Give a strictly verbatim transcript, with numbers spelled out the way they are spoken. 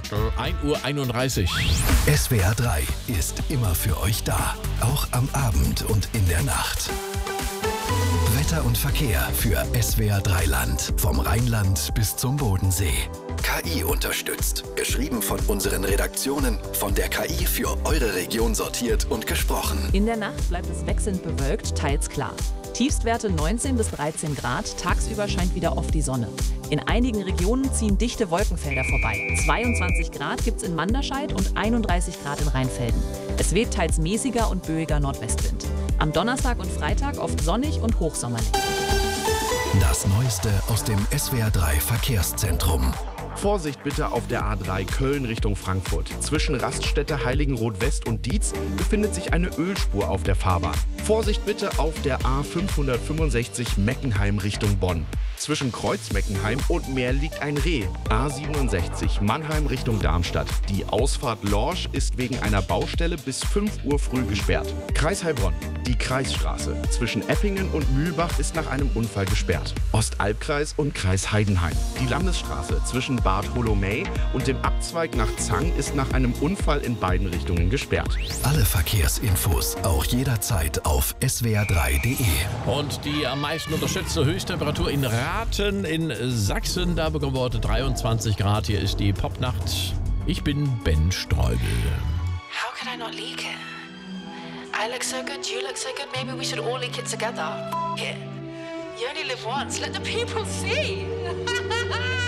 ein Uhr einunddreißig. S W R drei ist immer für euch da, auch am Abend und in der Nacht. Wetter und Verkehr für S W R drei Land, vom Rheinland bis zum Bodensee. K I unterstützt, geschrieben von unseren Redaktionen, von der K I für eure Region sortiert und gesprochen. In der Nacht bleibt es wechselnd bewölkt, teils klar. Tiefstwerte neunzehn bis dreizehn Grad, tagsüber scheint wieder oft die Sonne. In einigen Regionen ziehen dichte Wolkenfelder vorbei. zweiundzwanzig Grad gibt's in Manderscheid und einunddreißig Grad in Rheinfelden. Es weht teils mäßiger und böiger Nordwestwind. Am Donnerstag und Freitag oft sonnig und hochsommerlich. Das Neueste aus dem S W R drei Verkehrszentrum. Vorsicht bitte auf der A drei Köln Richtung Frankfurt. Zwischen Raststätte Heiligenroth West und Dietz befindet sich eine Ölspur auf der Fahrbahn. Vorsicht bitte auf der A fünfhundertfünfundsechzig Meckenheim Richtung Bonn. Zwischen Kreuz-Meckenheim und Meer liegt ein Reh. A siebenundsechzig Mannheim Richtung Darmstadt. Die Ausfahrt Lorsch ist wegen einer Baustelle bis fünf Uhr früh gesperrt. Kreis Heilbronn. Die Kreisstraße zwischen Eppingen und Mühlbach ist nach einem Unfall gesperrt. Ostalbkreis und Kreis Heidenheim. Die Landesstraße zwischen Bad Holomey und dem Abzweig nach Zang ist nach einem Unfall in beiden Richtungen gesperrt. Alle Verkehrsinfos auch jederzeit auf S W R drei Punkt de. Und die am meisten unterschätzte Höchsttemperatur in Rathen in Sachsen. Da bekommen wir heute dreiundzwanzig Grad. Hier ist die Popnacht. Ich bin Ben Streubel. How can I not leak it? I look so good, you look so good, maybe we should all leak it together. F- it. You only live once, let the people see.